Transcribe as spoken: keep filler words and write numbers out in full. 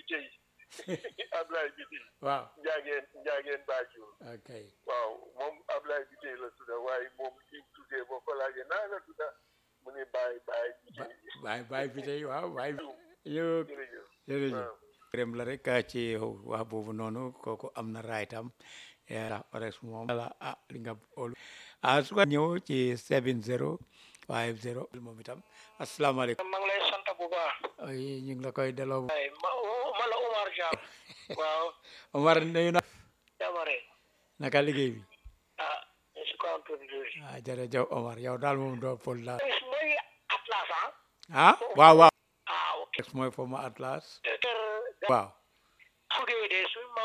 Biteye Ablaye Biteye waaw njaageen njaageen Banjul ok waaw moom Ablaye Biteye la tudda waaye moom li mu tuddee boo ko laajee naa la tudda mu ne Baye Baye Biteye baay baay bi tey waaw baay yo jërëjëf jërëjëf waaw gërëm la rek ci wax boobu noonu kooku am na raytam ndax orex moom la ah li nga olu ah su ko ñëw ci seven zero five zero moom itam asalaamaaleykum maa ngi lay sant bu baax. ay ñu ngi la koy delloo ay ma ma la Omar Thiam. waaw. Omar nuyu na Jamare. naka liggéey bi ah je suis content de lui. ah jërëjëf Omar yow daal moom doo pol daal mooy Atlas ah. ah waaw waaw ah ok. mooy former Atlas Kër waaw